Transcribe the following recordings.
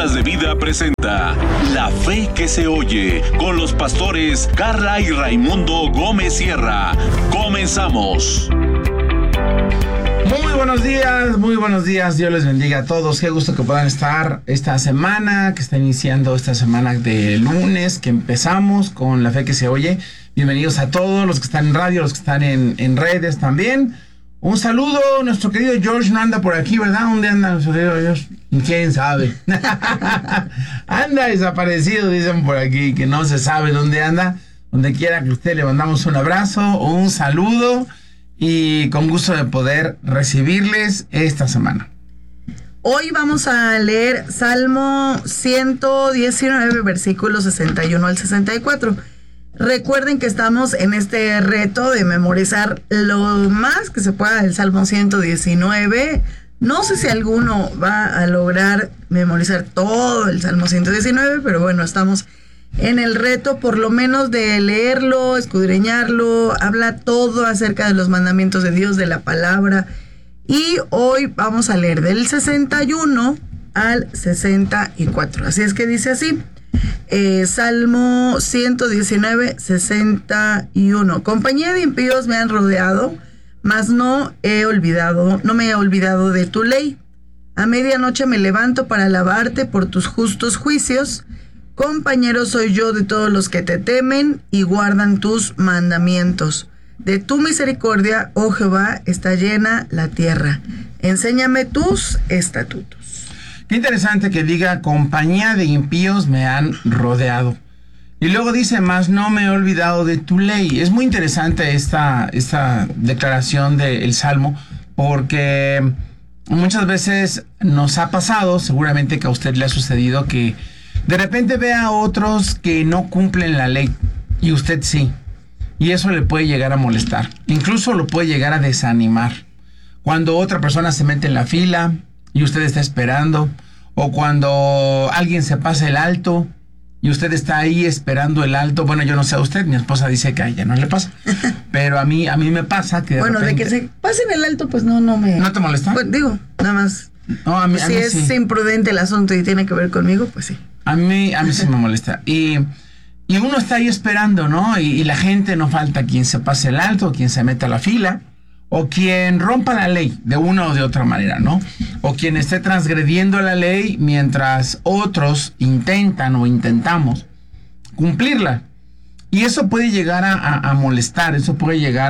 Palabras de Vida presenta La Fe que se oye con los pastores Carla y Raimundo Gómez Sierra. Comenzamos. Muy buenos días, Dios les bendiga a todos, qué gusto que puedan estar esta semana, que está iniciando esta semana de lunes, que empezamos con La Fe que se oye. Bienvenidos a todos los que están en radio, los que están en redes también. Un saludo, nuestro querido George no anda por aquí, ¿verdad? ¿Dónde anda nuestro querido George? ¿Quién sabe? Anda desaparecido, dicen por aquí, que no se sabe dónde anda. Donde quiera que usted, le mandamos un abrazo o un saludo y con gusto de poder recibirles esta semana. Hoy vamos a leer Salmo 119, versículos 61 al 64. Recuerden que estamos en este reto de memorizar lo más que se pueda del Salmo 119. No sé si alguno va a lograr memorizar todo el Salmo 119, pero bueno, estamos en el reto por lo menos de leerlo, escudriñarlo. Habla todo acerca de los mandamientos de Dios, de la palabra. Y hoy vamos a leer del 61 al 64. Así es que dice así. Salmo 119, 61. Compañía de impíos me han rodeado, mas no me he olvidado de tu ley. A medianoche me levanto para alabarte por tus justos juicios. Compañero soy yo de todos los que te temen y guardan tus mandamientos. De tu misericordia, oh Jehová, está llena la tierra. Enséñame tus estatutos. Qué interesante que diga, compañía de impíos me han rodeado. Y luego dice, mas no me he olvidado de tu ley. Es muy interesante esta declaración del Salmo, porque muchas veces nos ha pasado, seguramente que a usted le ha sucedido, que de repente ve a otros que no cumplen la ley, y usted sí. Y eso le puede llegar a molestar. Incluso lo puede llegar a desanimar. Cuando otra persona se mete en la fila y usted está esperando, o cuando alguien se pasa el alto y usted está ahí esperando el alto. Bueno, yo no sé a usted, mi esposa dice que a ella no le pasa, pero a mí me pasa que bueno, repente, de que se pasen el alto, pues no me... ¿No te molesta? Pues, digo, nada más. No, a mí es sí. Imprudente el asunto y tiene que ver conmigo, pues sí. A mí sí me molesta. Y uno está ahí esperando, ¿no? Y la gente, no falta quien se pase el alto, quien se meta a la fila, o quien rompa la ley de una o de otra manera, ¿no? O quien esté transgrediendo la ley mientras otros intentan o intentamos cumplirla. Y eso puede llegar a molestar, eso puede llegar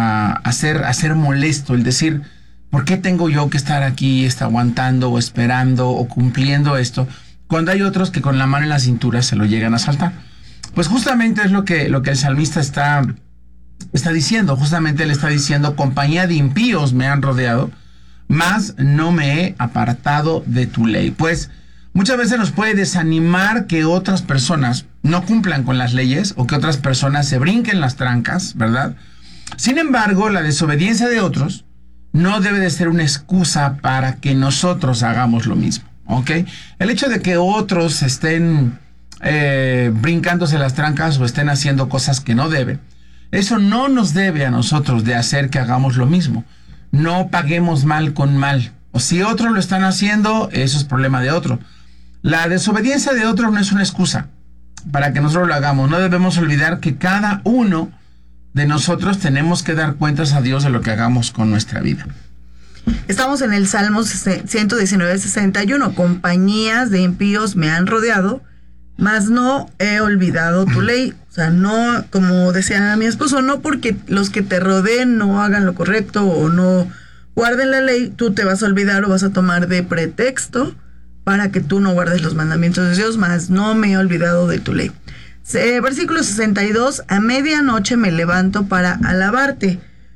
a ser molesto, el decir, ¿por qué tengo yo que estar aquí aguantando o esperando o cumpliendo esto? Cuando hay otros que con la mano en la cintura se lo llegan a saltar. Pues justamente es lo que el salmista está diciendo. Justamente él está diciendo, compañía de impíos me han rodeado, mas no me he apartado de tu ley. Pues muchas veces nos puede desanimar que otras personas no cumplan con las leyes o que otras personas se brinquen las trancas, ¿verdad? Sin embargo, la desobediencia de otros no debe de ser una excusa para que nosotros hagamos lo mismo, ¿ok? El hecho de que otros estén brincándose las trancas o estén haciendo cosas que no deben, eso no nos debe a nosotros de hacer que hagamos lo mismo. No paguemos mal con mal. O si otros lo están haciendo, eso es problema de otro. La desobediencia de otros no es una excusa para que nosotros lo hagamos. No debemos olvidar que cada uno de nosotros tenemos que dar cuentas a Dios de lo que hagamos con nuestra vida. Estamos en el Salmo 119, 61. Compañías de impíos me han rodeado, mas no he olvidado tu ley. O sea, no, como decía mi esposo, no porque los que te rodeen no hagan lo correcto o no guarden la ley, tú te vas a olvidar o vas a tomar de pretexto para que tú no guardes los mandamientos de Dios, mas no me he olvidado de tu ley. Versículo 62, a medianoche me levanto para alabarte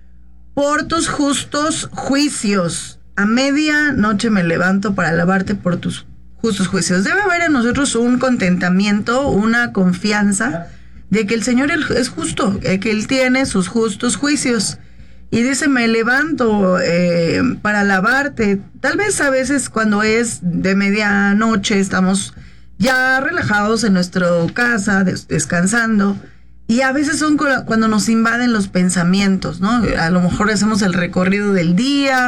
por tus justos juicios. A medianoche me levanto para alabarte por tus justos juicios. Debe haber en nosotros un contentamiento, una confianza de que el Señor es justo, que Él tiene sus justos juicios. Y dice, me levanto para alabarte. Tal vez a veces cuando es de medianoche estamos ya relajados en nuestra casa, descansando. Y a veces son cuando nos invaden los pensamientos, ¿no? A lo mejor hacemos el recorrido del día,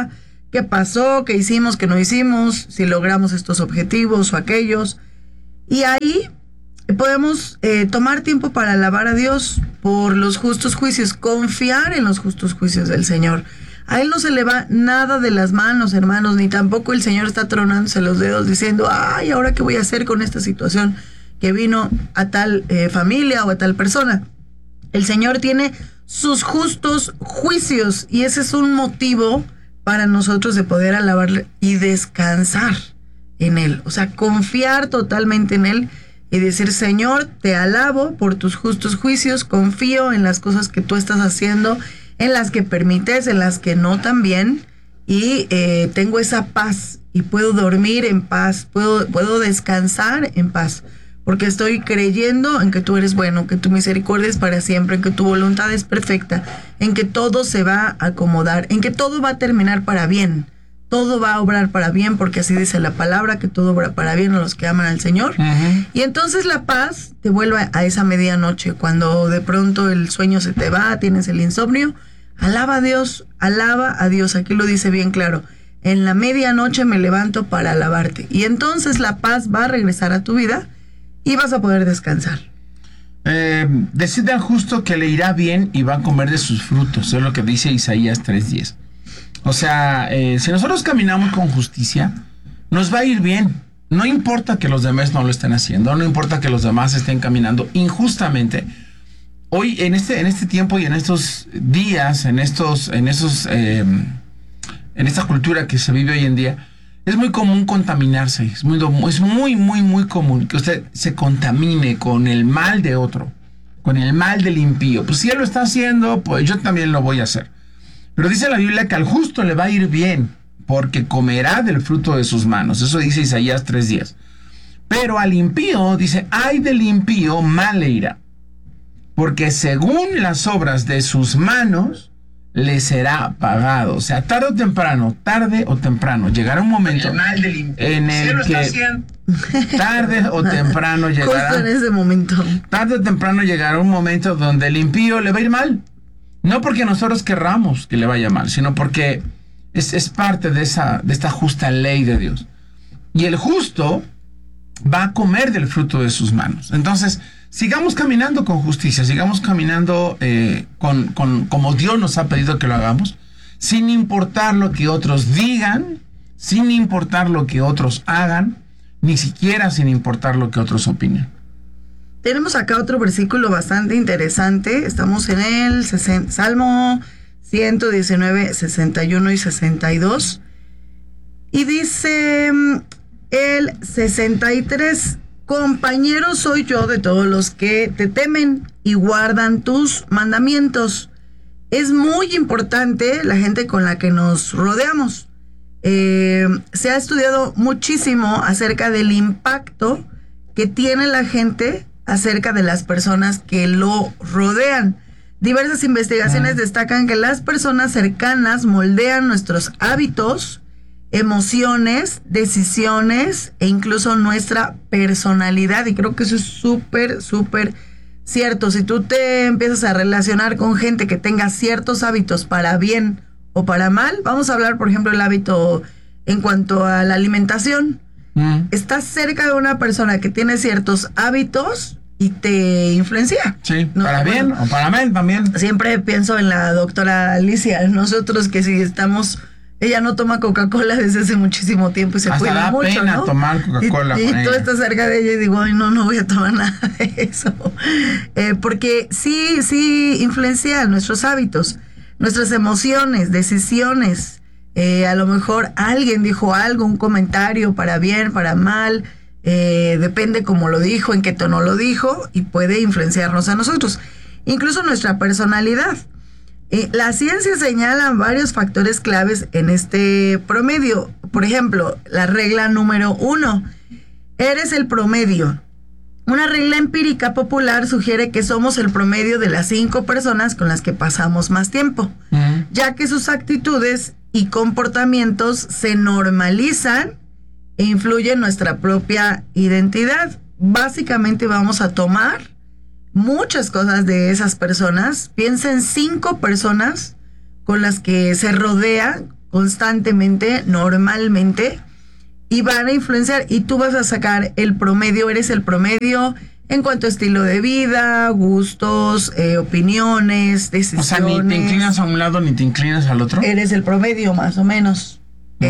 qué pasó, qué hicimos, qué no hicimos, si logramos estos objetivos o aquellos. Y ahí podemos tomar tiempo para alabar a Dios por los justos juicios, confiar en los justos juicios del Señor. A Él no se le va nada de las manos, hermanos, ni tampoco el Señor está tronándose los dedos diciendo, ay, ¿ahora qué voy a hacer con esta situación que vino a tal familia o a tal persona? El Señor tiene sus justos juicios y ese es un motivo para nosotros de poder alabarle y descansar en Él. O sea, confiar totalmente en Él y decir, Señor, te alabo por tus justos juicios, confío en las cosas que tú estás haciendo, en las que permites, en las que no también, y tengo esa paz y puedo dormir en paz, puedo descansar en paz, porque estoy creyendo en que tú eres bueno, que tu misericordia es para siempre, en que tu voluntad es perfecta, en que todo se va a acomodar, en que todo va a terminar para bien, todo va a obrar para bien, porque así dice la palabra, que todo obra para bien a los que aman al Señor. Uh-huh. Y entonces la paz te vuelve a esa medianoche, cuando de pronto el sueño se te va, tienes el insomnio, alaba a Dios, aquí lo dice bien claro, en la medianoche me levanto para alabarte, y entonces la paz va a regresar a tu vida, y vas a poder descansar. Decide al justo que le irá bien y va a comer de sus frutos. Es lo que dice Isaías 3:10. O sea, si nosotros caminamos con justicia, nos va a ir bien. No importa que los demás no lo estén haciendo, no importa que los demás estén caminando injustamente. Hoy, en este tiempo y en estos días, en esta cultura que se vive hoy en día, es muy común contaminarse, es muy común que usted se contamine con el mal de otro, con el mal del impío. Pues si él lo está haciendo, pues yo también lo voy a hacer. Pero dice la Biblia que al justo le va a ir bien, porque comerá del fruto de sus manos. Eso dice Isaías 3:10. Pero al impío, dice, ay del impío, mal le irá, porque según las obras de sus manos le será pagado. O sea, tarde o temprano, llegará un momento en el que tarde o temprano llegará. Justo en ese momento. Tarde o temprano llegará un momento donde el impío le va a ir mal. No porque nosotros querramos que le vaya mal, sino porque es parte de esta justa ley de Dios. Y el justo va a comer del fruto de sus manos. Entonces, sigamos caminando con justicia, sigamos caminando como Dios nos ha pedido que lo hagamos, sin importar lo que otros digan, sin importar lo que otros hagan, ni siquiera sin importar lo que otros opinen. Tenemos acá otro versículo bastante interesante. Estamos en el Salmo 119, 61 y 62. Y dice el 63... compañero soy yo de todos los que te temen y guardan tus mandamientos. Es muy importante la gente con la que nos rodeamos. Se ha estudiado muchísimo acerca del impacto que tiene la gente acerca de las personas que lo rodean. Diversas investigaciones destacan que las personas cercanas moldean nuestros hábitos, emociones, decisiones e incluso nuestra personalidad, y creo que eso es súper cierto. Si tú te empiezas a relacionar con gente que tenga ciertos hábitos para bien o para mal, vamos a hablar por ejemplo del hábito en cuanto a la alimentación. Estás cerca de una persona que tiene ciertos hábitos y te influencia. Sí, ¿no? Para bien o para mal también. Siempre pienso en la doctora Alicia. Nosotros que si estamos... Ella no toma Coca-Cola desde hace muchísimo tiempo y se cuida mucho, pena, ¿no? Tomar Coca-Cola. Y tú estás cerca de ella y digo, ay, no voy a tomar nada de eso. Porque sí influencia nuestros hábitos, nuestras emociones, decisiones. A lo mejor alguien dijo algo, un comentario para bien, para mal. Depende cómo lo dijo, en qué tono lo dijo, y puede influenciarnos a nosotros. Incluso nuestra personalidad. La ciencia señala varios factores claves en este promedio. Por ejemplo, la regla número 1. Eres el promedio. Una regla empírica popular sugiere que somos el promedio de las 5 personas con las que pasamos más tiempo, ya que sus actitudes y comportamientos se normalizan e influyen en nuestra propia identidad. Básicamente vamos a tomar muchas cosas de esas personas. Piensa en 5 personas con las que se rodea constantemente, normalmente, y van a influenciar, y tú vas a sacar el promedio, eres el promedio en cuanto a estilo de vida, gustos, opiniones, decisiones. O sea, ni te inclinas a un lado ni te inclinas al otro. Eres el promedio, más o menos.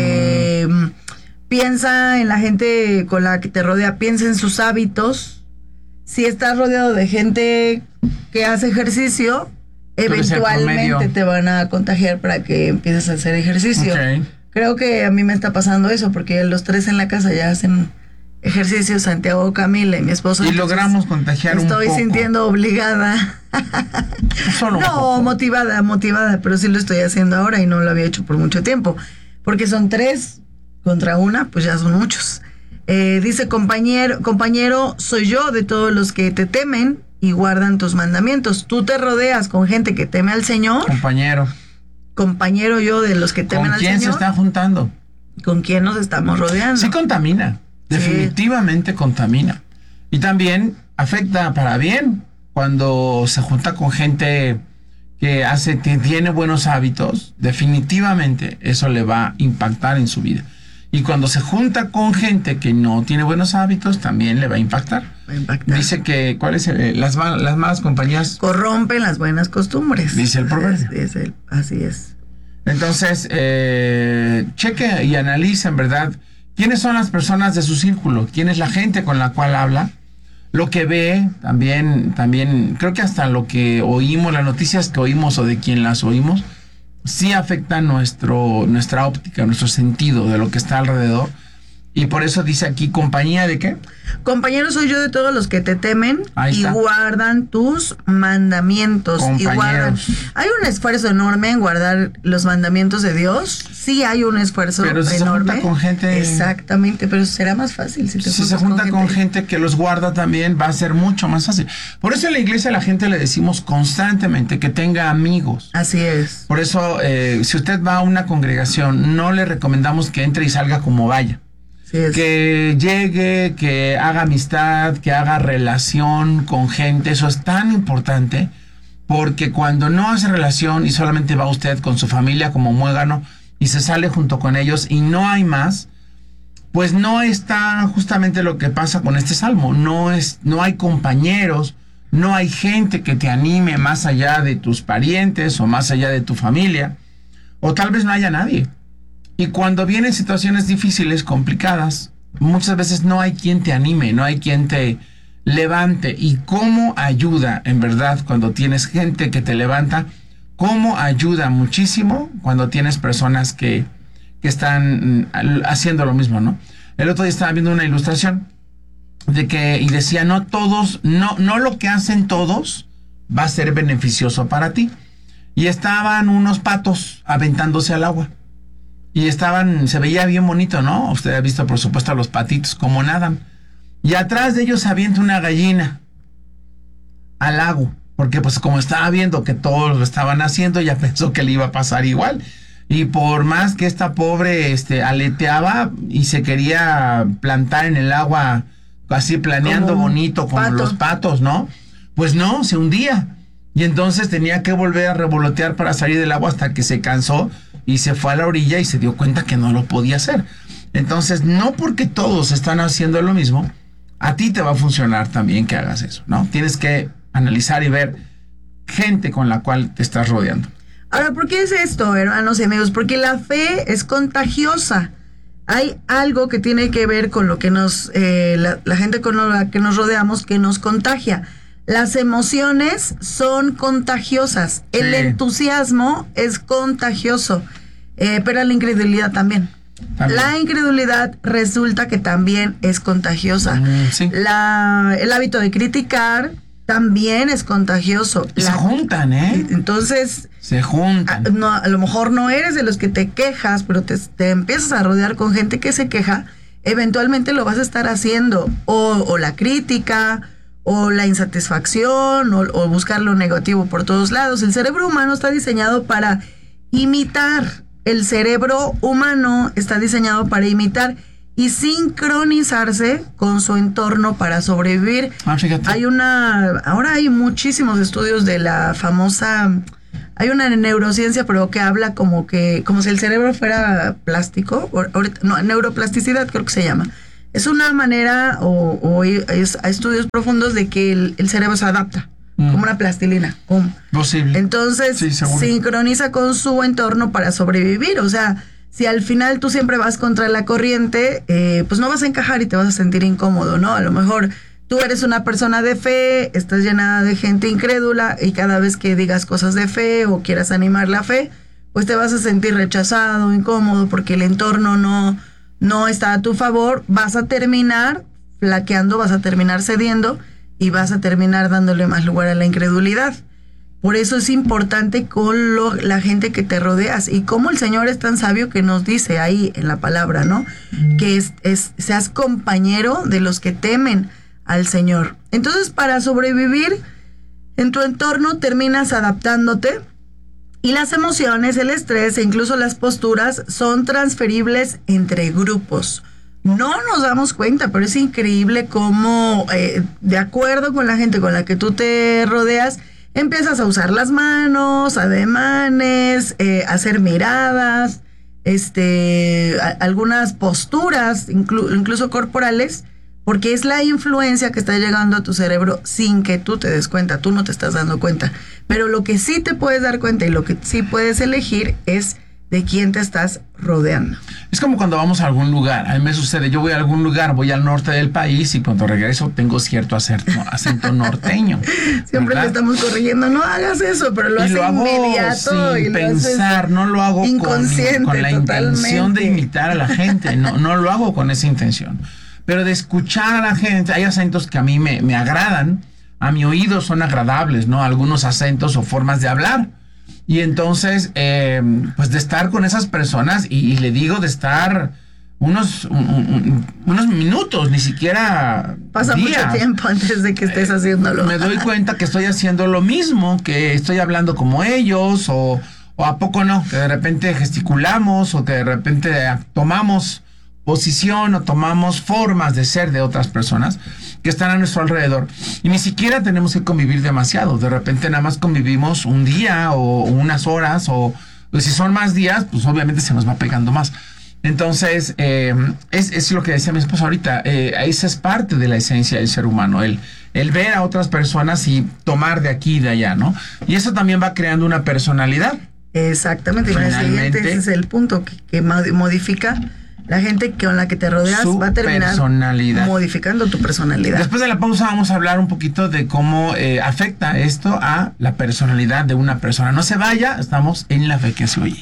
Piensa en la gente con la que te rodea, piensa en sus hábitos. Si estás rodeado de gente que hace ejercicio, eventualmente te van a contagiar para que empieces a hacer ejercicio. Okay. Creo que a mí me está pasando eso, porque los tres en la casa ya hacen ejercicio, Santiago, Camila y mi esposo. Y logramos contagiar un poco. Estoy sintiendo obligada. Solo un no, poco. motivada, pero sí lo estoy haciendo ahora y no lo había hecho por mucho tiempo. Porque son 3 contra 1, pues ya son muchos. Dice, compañero, soy yo de todos los que te temen y guardan tus mandamientos. Tú te rodeas con gente que teme al Señor. Compañero yo de los que temen al Señor. ¿Con quién se está juntando? ¿Con quién nos estamos rodeando? Sí contamina, definitivamente contamina. Y también afecta para bien cuando se junta con gente que tiene buenos hábitos, definitivamente eso le va a impactar en su vida. Y cuando se junta con gente que no tiene buenos hábitos, también le va a impactar. Dice que, las malas compañías corrompen las buenas costumbres. Dice el proverbio. Así es. Entonces, cheque y analiza en verdad quiénes son las personas de su círculo, quién es la gente con la cual habla, lo que ve, también creo que hasta lo que oímos, las noticias que oímos o de quién las oímos, sí afecta nuestra óptica, nuestro sentido de lo que está alrededor. Y por eso dice aquí, ¿compañía de qué? Compañero soy yo de todos los que te temen y guardan tus mandamientos. Hay un esfuerzo enorme en guardar los mandamientos de Dios. Sí hay un esfuerzo enorme. Pero si se junta con gente... Exactamente, pero será más fácil si se junta con gente que los guarda también, va a ser mucho más fácil. Por eso en la iglesia a la gente le decimos constantemente que tenga amigos. Así es. Por eso, si usted va a una congregación, no le recomendamos que entre y salga como vaya. Que llegue, que haga amistad, que haga relación con gente. Eso es tan importante, porque cuando no hace relación y solamente va usted con su familia como muégano y se sale junto con ellos y no hay más, pues no está justamente lo que pasa con este salmo. No hay compañeros, no hay gente que te anime más allá de tus parientes o más allá de tu familia, o tal vez no haya nadie. Y cuando vienen situaciones difíciles, complicadas, muchas veces no hay quien te anime, no hay quien te levante. ¿Y cómo ayuda, en verdad, cuando tienes gente que te levanta? ¿Cómo ayuda muchísimo cuando tienes personas que están haciendo lo mismo, ¿no? El otro día estaba viendo una ilustración y decía, no lo que hacen todos va a ser beneficioso para ti. Y estaban unos patos aventándose al agua. Y se veía bien bonito, ¿no? Usted ha visto, por supuesto, a los patitos como nadan. Y atrás de ellos avienta una gallina al lago. Porque pues como estaba viendo que todos lo estaban haciendo, ya pensó que le iba a pasar igual. Y por más que esta pobre aleteaba y se quería plantar en el agua, así planeando como bonito, como los patos, ¿no? Pues no, se hundía. Y entonces tenía que volver a revolotear para salir del agua hasta que se cansó y se fue a la orilla y se dio cuenta que no lo podía hacer. Entonces, no porque todos están haciendo lo mismo, a ti te va a funcionar también que hagas eso, ¿no? Tienes que analizar y ver gente con la cual te estás rodeando. Ahora, ¿por qué es esto, hermanos y amigos? Porque la fe es contagiosa. Hay algo que tiene que ver con lo que la gente con la que nos rodeamos que nos contagia. Las emociones son contagiosas. Sí. El entusiasmo es contagioso, pero la incredulidad también. La incredulidad resulta que también es contagiosa. Sí. El hábito de criticar también es contagioso. Se juntan, ¿eh? Entonces... Se juntan. A lo mejor no eres de los que te quejas, pero te empiezas a rodear con gente que se queja, eventualmente lo vas a estar haciendo. O la crítica, o la insatisfacción, o buscar lo negativo por todos lados. El cerebro humano está diseñado para imitar. El cerebro humano está diseñado para imitar y sincronizarse con su entorno para sobrevivir. Fíjate. Ahora hay muchísimos estudios de la famosa Hay una neurociencia, pero que habla como si el cerebro fuera plástico, neuroplasticidad creo que se llama. Es una manera, hay estudios profundos de que el cerebro se adapta, como una plastilina. Posible. Entonces, sí, sincroniza con su entorno para sobrevivir. O sea, si al final tú siempre vas contra la corriente, pues no vas a encajar y te vas a sentir incómodo, ¿no? A lo mejor tú eres una persona de fe, estás llena de gente incrédula y cada vez que digas cosas de fe o quieras animar la fe, pues te vas a sentir rechazado, incómodo, porque el entorno no está a tu favor. Vas a terminar flaqueando, vas a terminar cediendo y vas a terminar dándole más lugar a la incredulidad. Por eso es importante con la gente que te rodeas, y como el Señor es tan sabio que nos dice ahí en la palabra, ¿no? Que seas compañero de los que temen al Señor. Entonces, para sobrevivir en tu entorno terminas adaptándote, y las emociones, el estrés e incluso las posturas son transferibles entre grupos. No nos damos cuenta, pero es increíble cómo, de acuerdo con la gente con la que tú te rodeas, empiezas a usar las manos, ademanes, hacer miradas, algunas posturas, incluso corporales, porque es la influencia que está llegando a tu cerebro sin que tú te des cuenta. Tú no te estás dando cuenta. Pero lo que sí te puedes dar cuenta y lo que sí puedes elegir es de quién te estás rodeando. Es como cuando vamos a algún lugar. A mí me sucede, yo voy a algún lugar, voy al norte del país y cuando regreso tengo cierto acento norteño. Siempre le estamos corrigiendo, no hagas eso, pero lo hace inmediato. Sin pensar, no lo hago con la intención de imitar a la gente, no lo hago con esa intención. Pero de escuchar a la gente, hay acentos que a mí me agradan, a mi oído son agradables, ¿no? Algunos acentos o formas de hablar. Y entonces, pues de estar con esas personas, y le digo de estar unos minutos, ni siquiera pasa días. Mucho tiempo antes de que estés haciéndolo. Me doy cuenta que estoy haciendo lo mismo, que estoy hablando como ellos, o a poco no, que de repente gesticulamos, o que de repente tomamos posición o tomamos formas de ser de otras personas que están a nuestro alrededor, y ni siquiera tenemos que convivir demasiado. De repente nada más convivimos un día o unas horas, o si son más días, pues obviamente se nos va pegando más. Entonces es lo que decía mi esposa ahorita, esa es parte de la esencia del ser humano, el ver a otras personas y tomar de aquí y de allá, ¿no? Y eso también va creando una personalidad. Exactamente. Finalmente, ese es el punto que modifica la gente con la que te rodeas, va a terminar modificando tu personalidad. Después de la pausa vamos a hablar un poquito de cómo afecta esto a la personalidad de una persona. No se vaya, estamos en La Fe que se oye.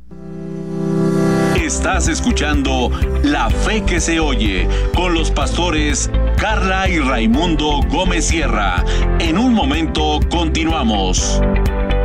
Estás escuchando La Fe que se oye con los pastores Carla y Raimundo Gómez Sierra. En un momento continuamos.